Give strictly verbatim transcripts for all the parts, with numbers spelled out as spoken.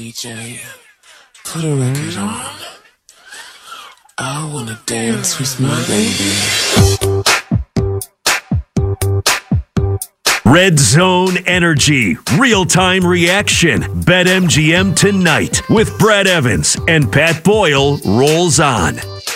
D J, put a record on. I wanna dance with my baby. Red Zone Energy, real-time reaction. BetMGM tonight with Brad Evans and Pat Boyle rolls on.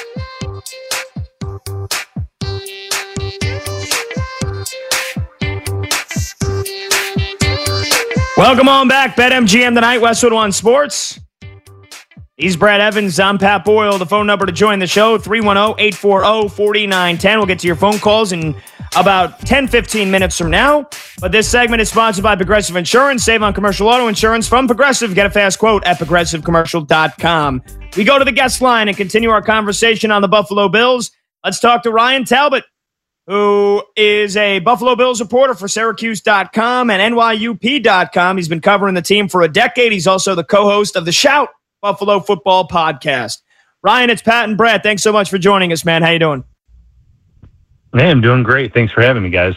Welcome on back, BetMGM tonight, Westwood One Sports. He's Brad Evans. I'm Pat Boyle. The phone number to join the show, three one zero, eight four zero, four nine one zero. We'll get to your phone calls in about ten, fifteen minutes from now. But this segment is sponsored by Progressive Insurance. Save on commercial auto insurance from Progressive. Get a fast quote at progressive commercial dot com. We go to the guest line and continue our conversation on the Buffalo Bills. Let's talk to Ryan Talbot, who is a Buffalo Bills reporter for Syracuse dot com and N Y U P dot com. He's been covering the team for a decade. He's also the co-host of the Shout Buffalo Football Podcast. Ryan, it's Pat and Brad. Thanks so much for joining us, man. How you doing? Hey, I'm doing great. Thanks for having me, guys.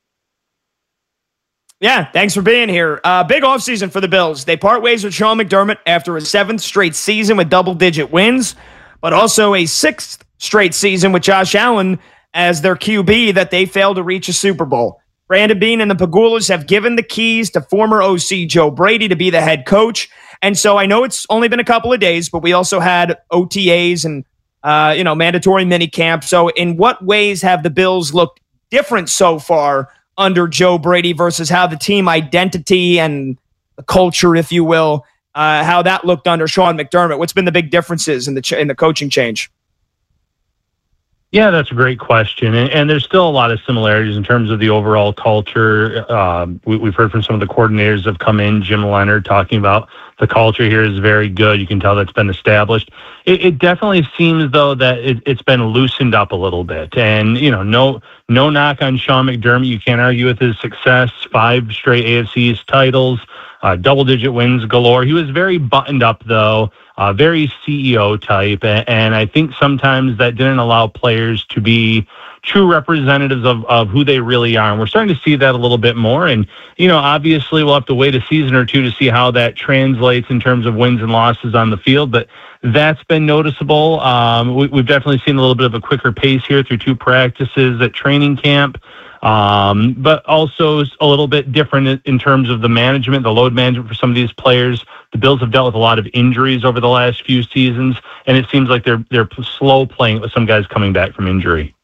Yeah, thanks for being here. Uh, big offseason for the Bills. They part ways with Sean McDermott after a seventh straight season with double-digit wins, but also a sixth straight season with Josh Allen as their Q B that they failed to reach a Super Bowl. Brandon Beane and the Pagulas have given the keys to former O C Joe Brady to be the head coach. And so I know it's only been a couple of days, but we also had O T As and uh, you know, mandatory mini camp. So in what ways have the Bills looked different so far under Joe Brady versus how the team identity and the culture, if you will, uh, how that looked under Sean McDermott? What's been the big differences in the ch- in the coaching change? Yeah, that's a great question. And, and there's still a lot of similarities in terms of the overall culture. Um, we, we've heard from some of the coordinators that have come in, Jim Leonard, talking about the culture here is very good. You can tell that's been established. It, it definitely seems, though, that it, it's been loosened up a little bit. And, you know, no no knock on Sean McDermott. You can't argue with his success. Five straight A F C East titles, uh, double-digit wins galore. He was very buttoned up, though. Uh, very C E O type, and I think sometimes that didn't allow players to be true representatives of, of who they really are. And we're starting to see that a little bit more. And, you know, obviously we'll have to wait a season or two to see how that translates in terms of wins and losses on the field. But that's been noticeable. Um, we, we've definitely seen a little bit of a quicker pace here through two practices at training camp. Um, but also a little bit different in terms of the management, the load management for some of these players. The Bills have dealt with a lot of injuries over the last few seasons, and it seems like they're they're slow playing with some guys coming back from injury.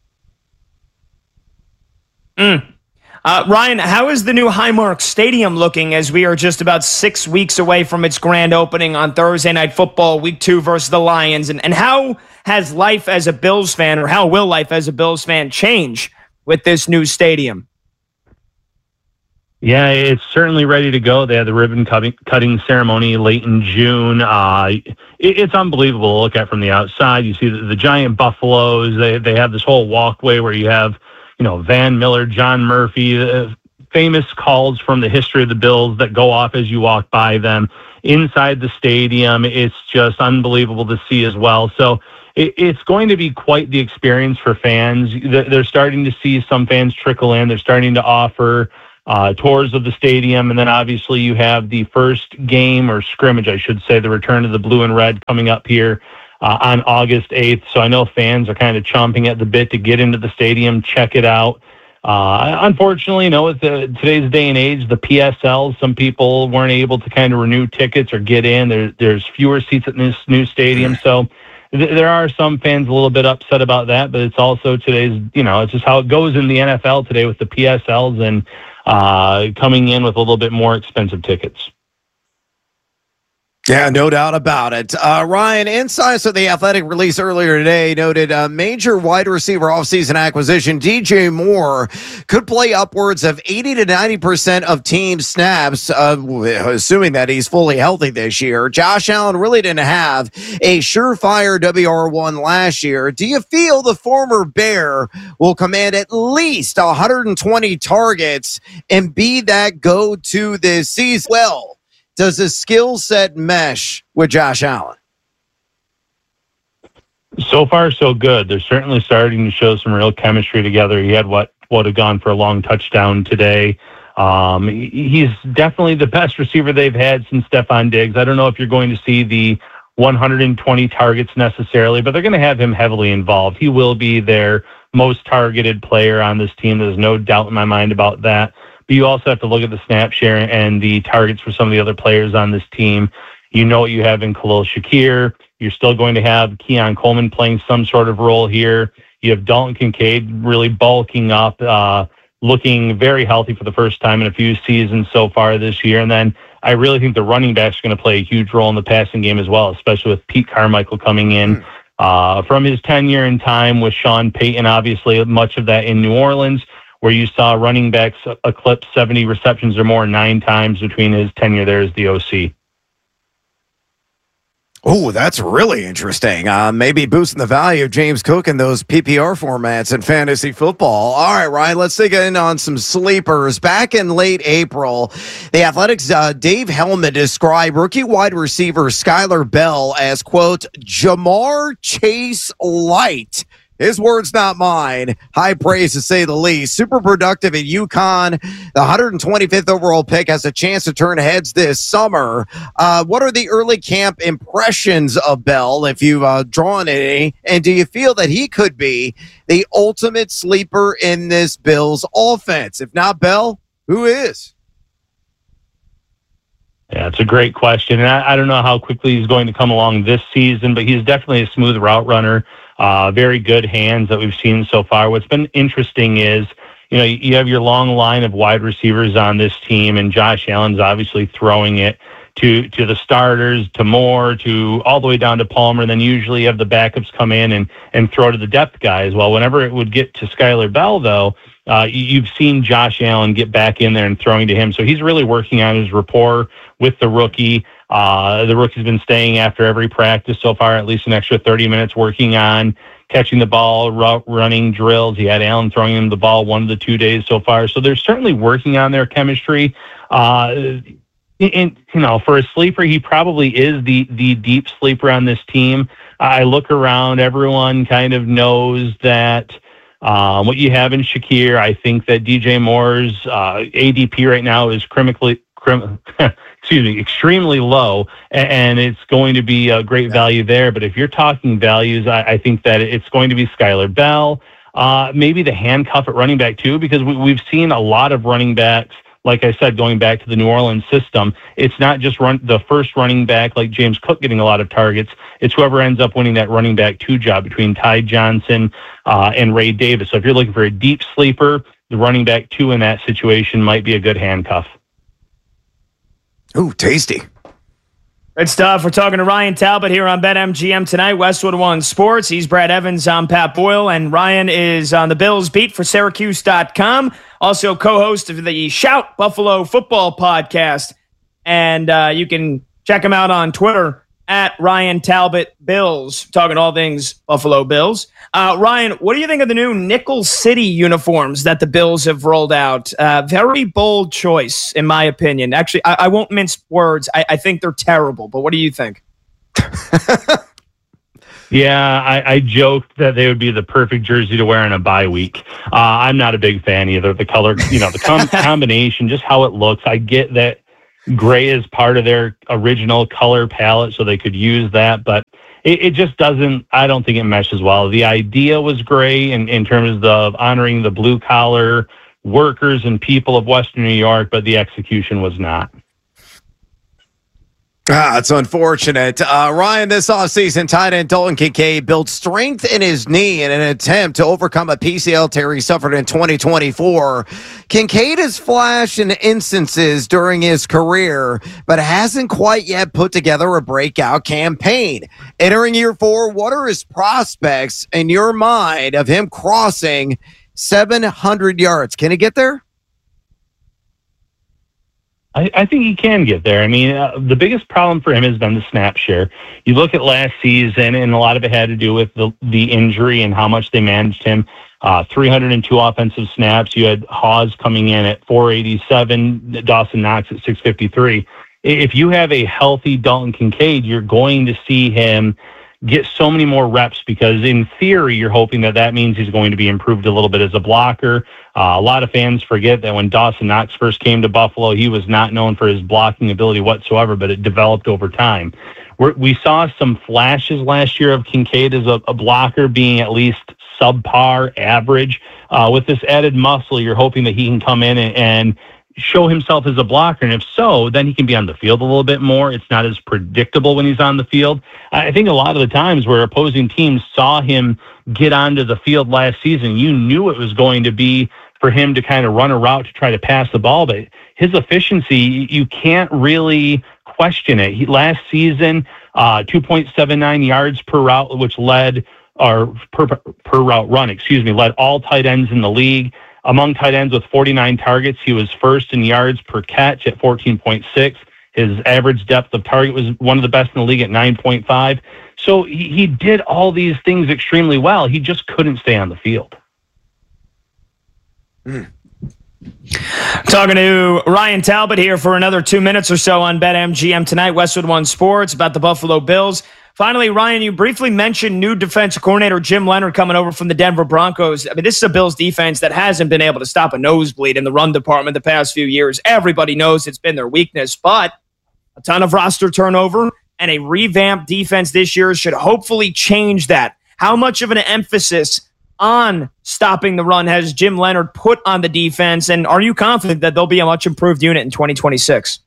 Mm. Uh, Ryan, how is the new Highmark Stadium looking as we are just about six weeks away from its grand opening on Thursday Night Football, week two versus the Lions? And, and how has life as a Bills fan, or how will life as a Bills fan change with this new stadium? Yeah, it's certainly ready to go. They had the ribbon cutting, cutting ceremony late in June. Uh, it, it's unbelievable to look at from the outside. You see the, the giant buffaloes. They they have this whole walkway where you have, you know, Van Miller, John Murphy, uh, famous calls from the history of the Bills that go off as you walk by them. Inside the stadium, it's just unbelievable to see as well. So it, it's going to be quite the experience for fans. They're starting to see some fans trickle in. They're starting to offer Uh, tours of the stadium, and then obviously you have the first game or scrimmage, I should say, the return of the blue and red coming up here uh, on August eighth. So I know fans are kind of chomping at the bit to get into the stadium, check it out. Uh, unfortunately, you know, with the, today's day and age, the P S Ls, some people weren't able to kind of renew tickets or get in. There, there's fewer seats at this new stadium, so th- there are some fans a little bit upset about that, but it's also today's, you know, it's just how it goes in the N F L today with the P S Ls and Uh, coming in with a little bit more expensive tickets. Yeah, no doubt about it. Uh, Ryan, insights of the Athletic release earlier today noted a major wide receiver offseason acquisition, D J Moore, could play upwards of eighty to ninety percent of team snaps, uh, assuming that he's fully healthy this year. Josh Allen really didn't have a surefire W R one last year. Do you feel the former Bear will command at least one hundred twenty targets and be that go-to this season? Well, does the skill set mesh with Josh Allen? So far, so good. They're certainly starting to show some real chemistry together. He had what would have gone for a long touchdown today. Um, he's definitely the best receiver they've had since Stephon Diggs. I don't know if you're going to see the one hundred twenty targets necessarily, but they're going to have him heavily involved. He will be their most targeted player on this team. There's no doubt in my mind about that. But you also have to look at the snap share and the targets for some of the other players on this team. You know what you have in Khalil Shakir. You're still going to have Keon Coleman playing some sort of role here. You have Dalton Kincaid really bulking up, uh, looking very healthy for the first time in a few seasons so far this year. And then I really think the running backs are going to play a huge role in the passing game as well, especially with Pete Carmichael coming in uh, from his tenure in time with Sean Payton, obviously much of that in New Orleans, where you saw running backs eclipse seventy receptions or more nine times between his tenure there as the O C. Oh, that's really interesting. Uh, maybe boosting the value of James Cook in those P P R formats in fantasy football. All right, Ryan, let's dig in on some sleepers. Back in late April, the Athletics' uh, Dave Hellman described rookie wide receiver Skylar Bell as, quote, Jamar Chase light. His words, not mine. High praise, to say the least. Super productive at UConn. The one hundred twenty-fifth overall pick has a chance to turn heads this summer. Uh, what are the early camp impressions of Bell, if you've uh, drawn any? And do you feel that he could be the ultimate sleeper in this Bills offense? If not Bell, who is? Yeah, it's a great question. And I, I don't know how quickly he's going to come along this season, but he's definitely a smooth route runner. Uh, very good hands that we've seen so far. What's been interesting is, you know, you have your long line of wide receivers on this team, and Josh Allen's obviously throwing it to to the starters, to Moore, to all the way down to Palmer. Then usually you have the backups come in and, and throw to the depth guys. Well, whenever it would get to Skylar Bell, though, uh, you've seen Josh Allen get back in there and throwing to him. So he's really working on his rapport with the rookie. Uh, the rookie's been staying after every practice so far, at least an extra thirty minutes working on catching the ball, route running drills. He had Allen throwing him the ball one of the two days so far. So they're certainly working on their chemistry. Uh, and, you know, for a sleeper, he probably is the, the deep sleeper on this team. I look around, everyone kind of knows that um, what you have in Shakir. I think that D J Moore's uh, A D P right now is criminally, crim, excuse me, extremely low, and it's going to be a great value there. But if you're talking values, I, I think that it's going to be Skylar Bell, uh, maybe the handcuff at running back too, because we, we've seen a lot of running backs, like I said, going back to the New Orleans system. It's not just run the first running back like James Cook getting a lot of targets. It's whoever ends up winning that running back two job between Ty Johnson uh, and Ray Davis. So if you're looking for a deep sleeper, the running back two in that situation might be a good handcuff. Ooh, tasty. Good stuff. We're talking to Ryan Talbot here on BetMGM tonight, Westwood One Sports. He's Brad Evans. I'm Pat Boyle, and Ryan is on the Bills beat for Syracuse dot com. Also co-host of the Shout Buffalo Football podcast. And uh, you can check him out on Twitter at Ryan Talbot Bills, talking all things Buffalo Bills. Uh, Ryan, what do you think of the new Nickel City uniforms that the Bills have rolled out? Uh, very bold choice, in my opinion. Actually, I, I won't mince words. I, I think they're terrible, but what do you think? Yeah, I, I joked that they would be the perfect jersey to wear in a bye week. Uh, I'm not a big fan either. The color, you know, the com- combination, just how it looks. I get that gray is part of their original color palette, so they could use that, but it, it just doesn't, I don't think it meshes well. The idea was great in, in terms of honoring the blue collar workers and people of Western New York, but the execution was not. Ah, it's unfortunate. Uh, Ryan, this offseason, tight end Dalton Kincaid built strength in his knee in an attempt to overcome a P C L tear he suffered in twenty twenty-four. Kincaid has flashed in instances during his career, but hasn't quite yet put together a breakout campaign. Entering year four, what are his prospects in your mind of him crossing seven hundred yards? Can he get there? I, I think he can get there. I mean, uh, the biggest problem for him has been the snap share. You look at last season, and a lot of it had to do with the, the injury and how much they managed him. Uh, three hundred two offensive snaps. You had Hawes coming in at four eighty-seven, Dawson Knox at six fifty-three. If you have a healthy Dalton Kincaid, you're going to see him get so many more reps, because in theory, you're hoping that that means he's going to be improved a little bit as a blocker. Uh, a lot of fans forget that when Dawson Knox first came to Buffalo, he was not known for his blocking ability whatsoever, but it developed over time. We're, we saw some flashes last year of Kincaid as a, a blocker being at least subpar average. Uh, with this added muscle, you're hoping that he can come in and, and show himself as a blocker. And if so, then he can be on the field a little bit more. It's not as predictable when he's on the field. I think a lot of the times where opposing teams saw him get onto the field last season, you knew it was going to be for him to kind of run a route to try to pass the ball. But his efficiency, you can't really question it. He, last season, uh, two point seven nine yards per route, which led, or per, per route run, excuse me, led all tight ends in the league. Among tight ends with forty-nine targets, he was first in yards per catch at fourteen point six. His average depth of target was one of the best in the league at nine point five. So he, he did all these things extremely well. He just couldn't stay on the field. Mm. Talking to Ryan Talbot here for another two minutes or so on BetMGM tonight, Westwood One Sports, about the Buffalo Bills. Finally, Ryan, you briefly mentioned new defensive coordinator Jim Leonhard coming over from the Denver Broncos. I mean, this is a Bills defense that hasn't been able to stop a nosebleed in the run department the past few years. Everybody knows it's been their weakness, but a ton of roster turnover and a revamped defense this year should hopefully change that. How much of an emphasis on stopping the run has Jim Leonhard put on the defense, and are you confident that they'll be a much improved unit in twenty twenty-six?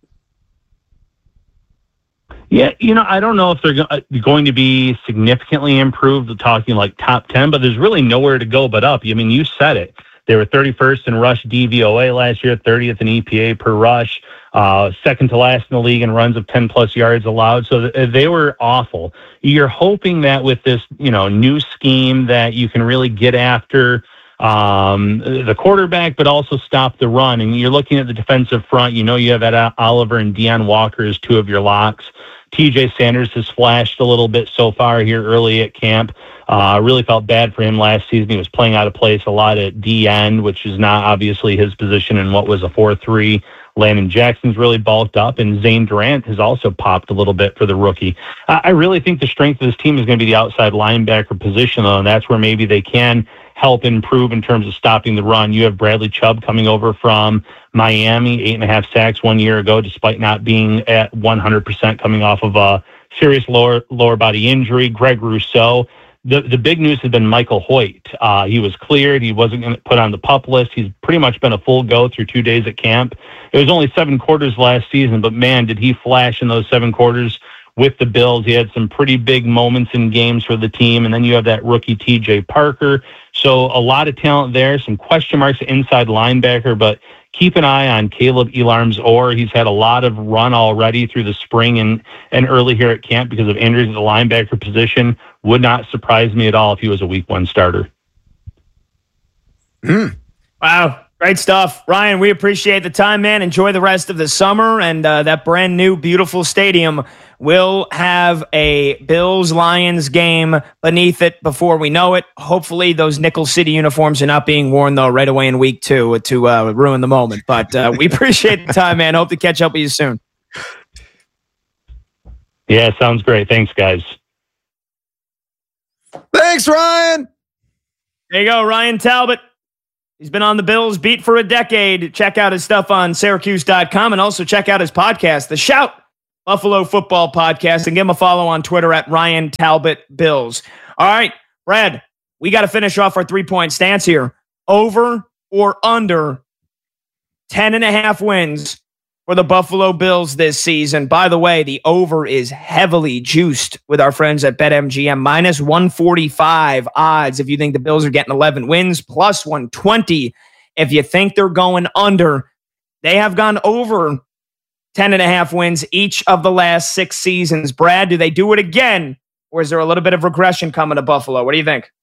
Yeah, you know, I don't know if they're go- going to be significantly improved, talking like top ten, but there's really nowhere to go but up. I mean, you said it. They were thirty-first in rush D V O A last year, thirtieth in E P A per rush, uh, second to last in the league in runs of ten plus yards allowed. So th- they were awful. You're hoping that with this, you know, new scheme that you can really get after um, the quarterback, but also stop the run. And you're looking at the defensive front. You know, you have Ed Oliver and Deion Walker as two of your locks. T J Sanders has flashed a little bit so far here early at camp. I uh, really felt bad for him last season. He was playing out of place a lot at D end, which is not obviously his position in what was a four three. Landon Jackson's really bulked up, and Zane Durant has also popped a little bit for the rookie. Uh, I really think the strength of this team is going to be the outside linebacker position, though, and that's where maybe they can help improve in terms of stopping the run. You have Bradley Chubb coming over from Miami, eight and a half sacks one year ago, despite not being at one hundred percent, coming off of a serious lower lower body injury. Greg Rousseau. The the big news has been Michael Hoyt. Uh, he was cleared. He wasn't going to put on the PUP list. He's pretty much been a full go through two days at camp. It was only seven quarters last season, but man, did he flash in those seven quarters with the Bills. He had some pretty big moments in games for the team. And then you have that rookie T J Parker. So a lot of talent there, some question marks at inside linebacker, but keep an eye on Caleb Elarms-Orr. He's had a lot of run already through the spring and, and early here at camp because of injuries at the linebacker position. Would not surprise me at all if he was a week one starter. Mm. Wow. Great stuff. Ryan, we appreciate the time, man. Enjoy the rest of the summer. And uh, that brand new, beautiful stadium will have a Bills-Lions game beneath it before we know it. Hopefully those Nickel City uniforms are not being worn, though, right away in week two to uh, ruin the moment. But uh, we appreciate the time, man. Hope to catch up with you soon. Yeah, sounds great. Thanks, guys. Thanks, Ryan. There you go, Ryan Talbot. He's been on the Bills beat for a decade. Check out his stuff on Syracuse dot com and also check out his podcast, The Shout Buffalo Football Podcast, and give him a follow on Twitter at Ryan Talbot Bills. All right, Brad, we got to finish off our three-point stance here. Over or under ten and a half wins for the Buffalo Bills this season. By the way, the over is heavily juiced with our friends at BetMGM. minus one forty-five odds if you think the Bills are getting eleven wins, plus one twenty if you think they're going under. They have gone over ten and a half wins each of the last six seasons. Brad, do they do it again? Or is there a little bit of regression coming to Buffalo? What do you think?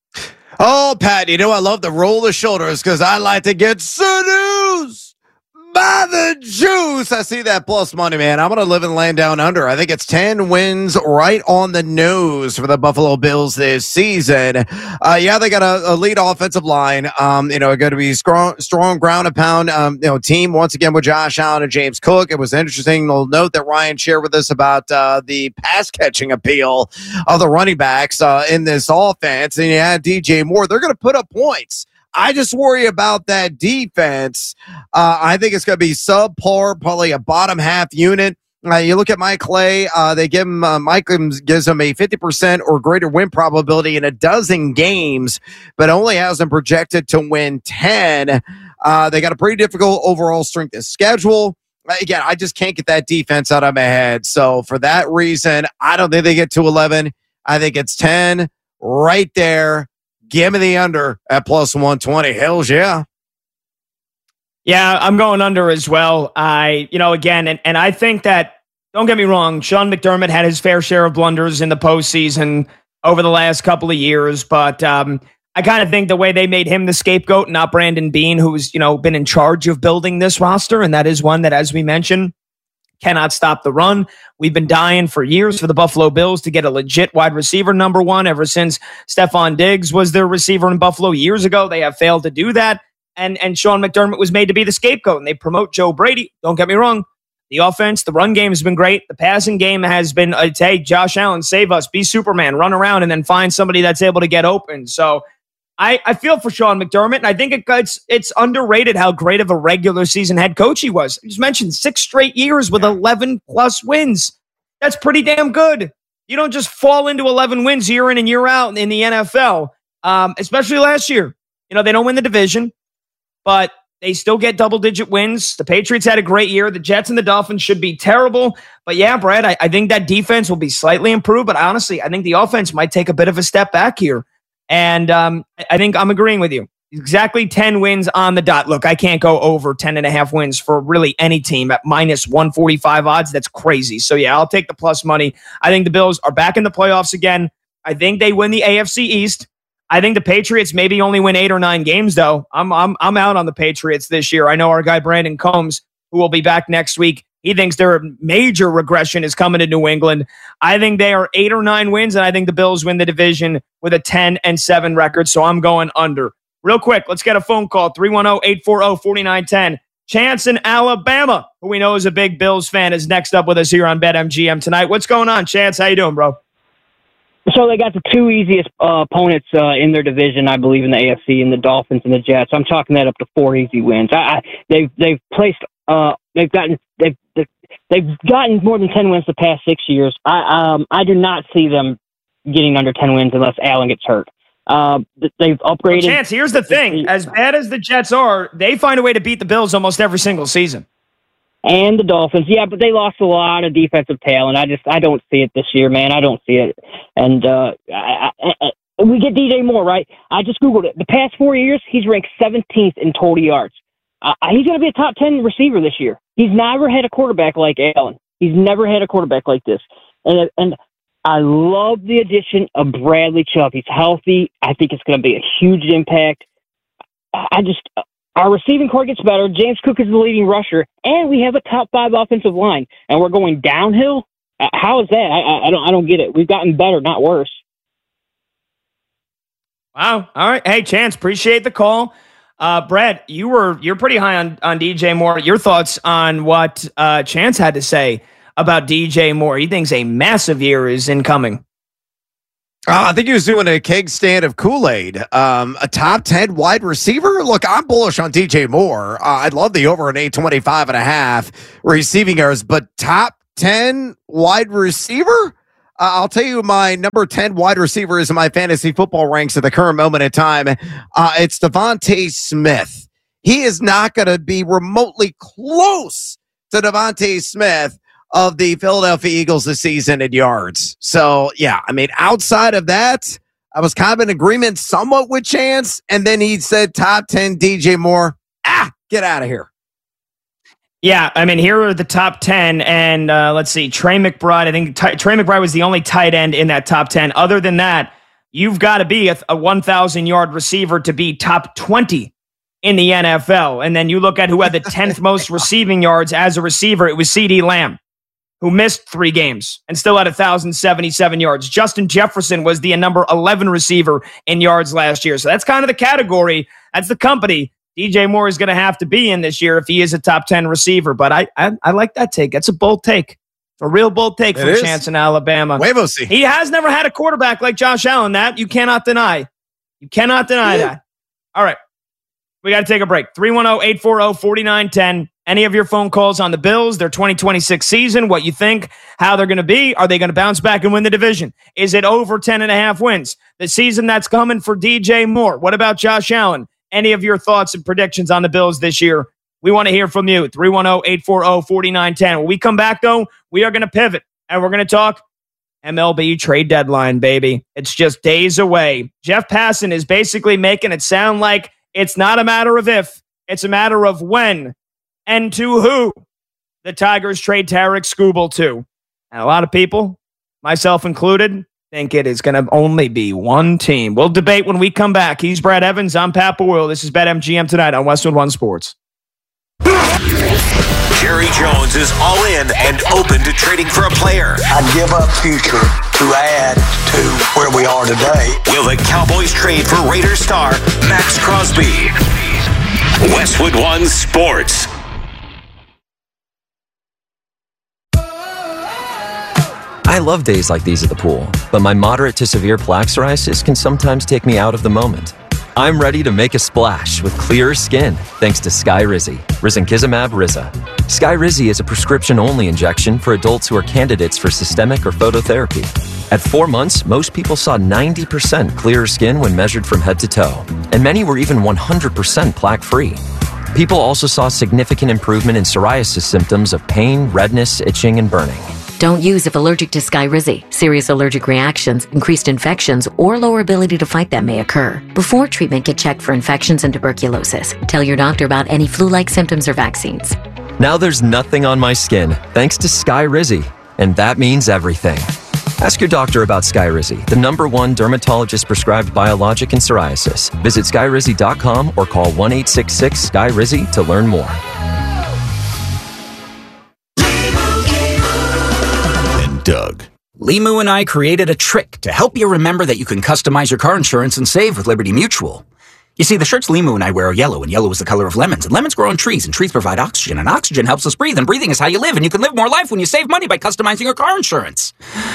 Oh, Pat, you know I love to roll the shoulders because I like to get seduced by the juice. I see that plus money, man. I'm going to live and land down under. I think it's ten wins right on the nose for the Buffalo Bills this season. Uh, yeah, they got a, a lead offensive line. Um, you know, going to be strong, strong ground and pound, um, you know, team once again with Josh Allen and James Cook. It was interesting. We'll note that Ryan shared with us about uh, the pass catching appeal of the running backs uh, in this offense. And yeah, D J Moore, they're going to put up points. I just worry about that defense. Uh, I think it's going to be subpar, probably a bottom half unit. Uh, you look at Mike Clay, uh, they give him, uh, Mike gives him a fifty percent or greater win probability in a dozen games, but only has them projected to win ten. Uh, they got a pretty difficult overall strength of schedule. Again, I just can't get that defense out of my head. So for that reason, I don't think they get to eleven. I think it's ten right there. Give me the under at plus one twenty. Hells yeah. Yeah, I'm going under as well. I, you know, again, and, and I think that, don't get me wrong, Sean McDermott had his fair share of blunders in the postseason over the last couple of years, but um, I kind of think the way they made him the scapegoat, not Brandon Beane, who's, you know, been in charge of building this roster, and that is one that, as we mentioned, cannot stop the run. We've been dying for years for the Buffalo Bills to get a legit wide receiver number one ever since Stephon Diggs was their receiver in Buffalo years ago. They have failed to do that. And, and Sean McDermott was made to be the scapegoat, and they promote Joe Brady. Don't get me wrong. The offense, the run game has been great. The passing game has been, uh, hey, Josh Allen, save us, be Superman, run around, and then find somebody that's able to get open. So I, I feel for Sean McDermott, and I think it, it's it's underrated how great of a regular season head coach he was. I just mentioned six straight years with eleven plus wins. That's pretty damn good. You don't just fall into eleven wins year in and year out in the N F L, um, especially last year. You know, they don't win the division, but they still get double-digit wins. The Patriots had a great year. The Jets and the Dolphins should be terrible. But yeah, Brad, I, I think that defense will be slightly improved. But honestly, I think the offense might take a bit of a step back here. And um, I think I'm agreeing with you. Exactly ten wins on the dot. Look, I can't go over ten and a half wins for really any team at minus one forty-five odds. That's crazy. So yeah, I'll take the plus money. I think the Bills are back in the playoffs again. I think they win the A F C East. I think the Patriots maybe only win eight or nine games, though. I'm I'm I'm out on the Patriots this year. I know our guy Brandon Combs, who will be back next week, he thinks their major regression is coming to New England. I think they are eight or nine wins, and I think the Bills win the division with a ten and seven record, so I'm going under. Real quick, let's get a phone call, three one zero, eight four zero, four nine one zero. Chance in Alabama, who we know is a big Bills fan, is next up with us here on BetMGM tonight. What's going on, Chance? How you doing, bro? So they got the two easiest uh, opponents uh, in their division, I believe, in the A F C, and the Dolphins and the Jets. I'm chalking that up to four easy wins. I, I, they've they've placed uh, they've gotten they've they've gotten more than ten wins the past six years. I um I do not see them getting under ten wins unless Allen gets hurt. Uh, they've upgraded. Well, Chance, here's the thing: as bad as the Jets are, they find a way to beat the Bills almost every single season. And the Dolphins, yeah, but they lost a lot of defensive talent. I just, I don't see it this year, man. I don't see it. And uh, I, I, I, we get D J Moore, right? I just Googled it. The past four years, he's ranked seventeenth in total yards. Uh, he's going to be a top ten receiver this year. He's never had a quarterback like Allen. He's never had a quarterback like this. And and I love the addition of Bradley Chubb. He's healthy. I think it's going to be a huge impact. I just... Our receiving core gets better. James Cook is the leading rusher, and we have a top five offensive line, and we're going downhill. Uh, how is that? I, I, I don't. I don't get it. We've gotten better, not worse. Wow. All right. Hey, Chance, appreciate the call. Uh, Brad, you were you're pretty high on on D J Moore. Your thoughts on what uh, Chance had to say about D J Moore? He thinks a massive year is incoming. Uh, I think he was doing a keg stand of Kool-Aid. Um, a top ten wide receiver? Look, I'm bullish on D J Moore. Uh, I'd love the over an eight twenty-five and a half receiving yards, but top ten wide receiver? Uh, I'll tell you my number ten wide receiver is in my fantasy football ranks at the current moment in time. Uh, it's Devontae Smith. He is not going to be remotely close to Devontae Smith of the Philadelphia Eagles this season in yards. So, yeah, I mean, outside of that, I was kind of in agreement somewhat with Chance, and then he said top ten D J Moore. Ah, get out of here. Yeah, I mean, here are the top ten, and uh, let's see, Trey McBride. I think T- Trey McBride was the only tight end in that top ten. Other than that, you've got to be a, a one thousand yard receiver to be top twenty in the N F L. And then you look at who had the tenth most receiving yards as a receiver. It was CeeDee Lamb, who missed three games and still had one thousand seventy-seven yards. Justin Jefferson was the number eleven receiver in yards last year. So that's kind of the category. That's the company D J Moore is going to have to be in this year if he is a top ten receiver. But I I, I like that take. That's a bold take. It's a real bold take from Chance in Alabama. Huevos. He has never had a quarterback like Josh Allen. That you cannot deny. You cannot deny that. All right. We got to take a break. three one zero, eight four zero, four nine one zero. Any of your phone calls on the Bills, their twenty twenty-six season, what you think, how they're going to be. Are they going to bounce back and win the division? Is it over ten and a half wins? The season that's coming for D J Moore. What about Josh Allen? Any of your thoughts and predictions on the Bills this year? We want to hear from you. three one zero, eight four zero, four nine one zero. When we come back, though, we are going to pivot, and we're going to talk M L B trade deadline, baby. It's just days away. Jeff Passan is basically making it sound like it's not a matter of if, it's a matter of when and to who the Tigers trade Tarek Skubal to. And a lot of people, myself included, think it is going to only be one team. We'll debate when we come back. He's Brad Evans. I'm Pat Boyle. This is BetMGM Tonight on Westwood One Sports. Jerry Jones is all in and open to trading for a player. I'd give up future to add to where we are today. Will the Cowboys trade for Raiders star Max Crosby? Westwood One Sports. I love days like these at the pool, but my moderate to severe plaque psoriasis can sometimes take me out of the moment. I'm ready to make a splash with clearer skin thanks to Skyrizi, risankizumab Riza. Skyrizi is a prescription-only injection for adults who are candidates for systemic or phototherapy. At four months, most people saw ninety percent clearer skin when measured from head to toe, and many were even one hundred percent plaque-free. People also saw significant improvement in psoriasis symptoms of pain, redness, itching, and burning. Don't use if allergic to Skyrizi. Serious allergic reactions, increased infections, or lower ability to fight them may occur. Before treatment, get checked for infections and tuberculosis. Tell your doctor about any flu-like symptoms or vaccines. Now there's nothing on my skin thanks to Skyrizi, and that means everything. Ask your doctor about Skyrizi, the number one dermatologist-prescribed biologic in psoriasis. Visit skyrizi dot com or call one eight six six, S K Y R I Z I to learn more. Doug. Limu and I created a trick to help you remember that you can customize your car insurance and save with Liberty Mutual. You see, the shirts Limu and I wear are yellow, and yellow is the color of lemons, and lemons grow on trees, and trees provide oxygen, and oxygen helps us breathe, and breathing is how you live, and you can live more life when you save money by customizing your car insurance.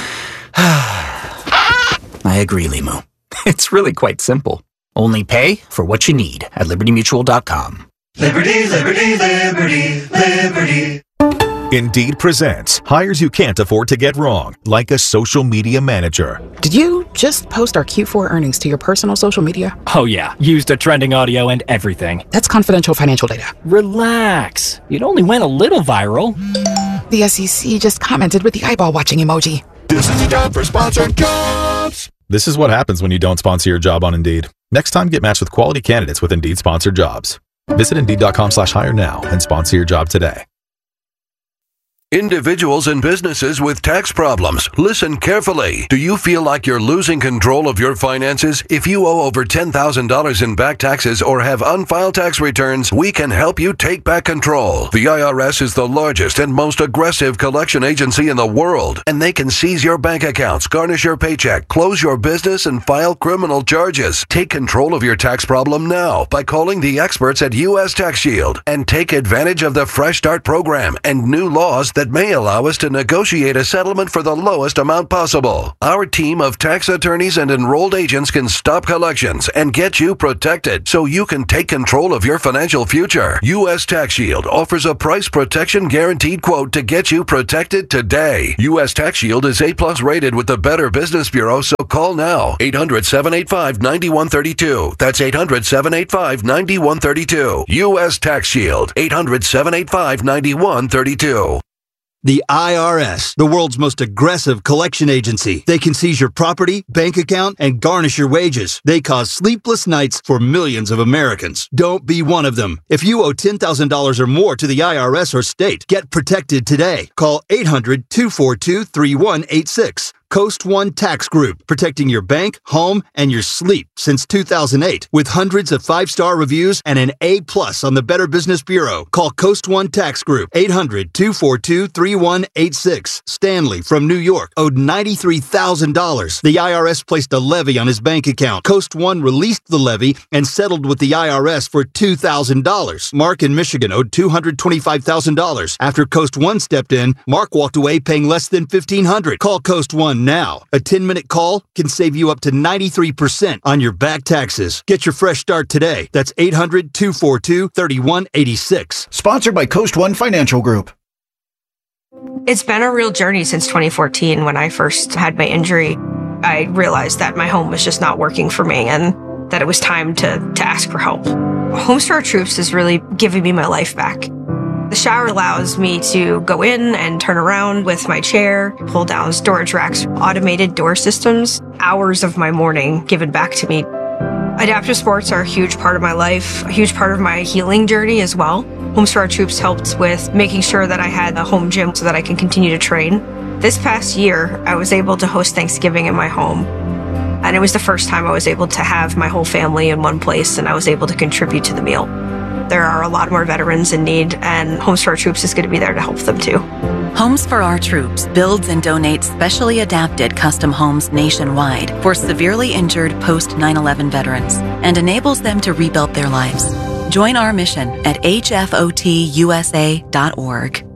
I agree, Limu. It's really quite simple. Only pay for what you need at liberty mutual dot com. Liberty, liberty, liberty, liberty. Indeed presents hires you can't afford to get wrong, like a social media manager. Did you just post our Q four earnings to your personal social media? Oh yeah, used a trending audio and everything. That's confidential financial data. Relax. It only went a little viral. The S E C just commented with the eyeball watching emoji. This is a job for sponsored jobs. This is what happens when you don't sponsor your job on Indeed. Next time, get matched with quality candidates with Indeed sponsored jobs. Visit Indeed dot com slash hire now and sponsor your job today. Individuals and businesses with tax problems, listen carefully. Do you feel like you're losing control of your finances? If you owe over ten thousand dollars in back taxes or have unfiled tax returns, we can help you take back control. The I R S is the largest and most aggressive collection agency in the world, and they can seize your bank accounts, garnish your paycheck, close your business, and file criminal charges. Take control of your tax problem now by calling the experts at U S Tax Shield and take advantage of the Fresh Start program and new laws that that may allow us to negotiate a settlement for the lowest amount possible. Our team of tax attorneys and enrolled agents can stop collections and get you protected so you can take control of your financial future. U S Tax Shield offers a price protection guaranteed quote to get you protected today. U S Tax Shield is A plus rated with the Better Business Bureau, so call now. eight hundred, seven eight five, nine one three two. That's eight hundred, seven eight five, nine one three two. U S Tax Shield. eight hundred, seven eight five, nine one three two. The I R S, the world's most aggressive collection agency. They can seize your property, bank account, and garnish your wages. They cause sleepless nights for millions of Americans. Don't be one of them. If you owe ten thousand dollars or more to the I R S or state, get protected today. Call eight hundred, two four two, three one eight six. Coast One Tax Group, protecting your bank, home, and your sleep since two thousand eight. With hundreds of five-star reviews and an A plus on the Better Business Bureau. Call Coast One Tax Group, eight hundred, two four two, three one eight six. Stanley from New York owed ninety-three thousand dollars. The I R S placed a levy on his bank account. Coast One released the levy and settled with the I R S for two thousand dollars. Mark in Michigan owed two hundred twenty-five thousand dollars. After Coast One stepped in, Mark walked away paying less than fifteen hundred dollars. Call Coast One now. A ten-minute call can save you up to ninety-three percent on your back taxes. Get your fresh start today. That's eight hundred, two four two, three one eight six. Sponsored by Coast One Financial Group. It's been a real journey since twenty fourteen when I first had my injury. I realized that my home was just not working for me and that it was time to, to ask for help. Homes for Our Troops is really giving me my life back. The shower allows me to go in and turn around with my chair, pull down storage racks, automated door systems, hours of my morning given back to me. Adaptive sports are a huge part of my life, a huge part of my healing journey as well. Homes for Our Troops helped with making sure that I had a home gym so that I can continue to train. This past year, I was able to host Thanksgiving in my home. And it was the first time I was able to have my whole family in one place and I was able to contribute to the meal. There are a lot more veterans in need, and Homes for Our Troops is going to be there to help them too. Homes for Our Troops builds and donates specially adapted custom homes nationwide for severely injured post nine eleven veterans and enables them to rebuild their lives. Join our mission at H F O T U S A dot org.